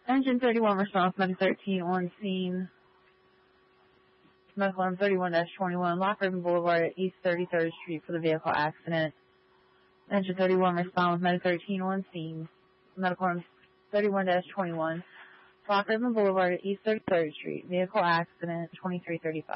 Engine 31 response, medic 13 on scene. Medical arm 31-21, Lock Ribbon Boulevard at East 33rd Street for the vehicle accident. Engine 31 response, medic 13 on scene. Medical arm 31-21, Lock Ribbon Boulevard at East 33rd Street, vehicle accident 2335.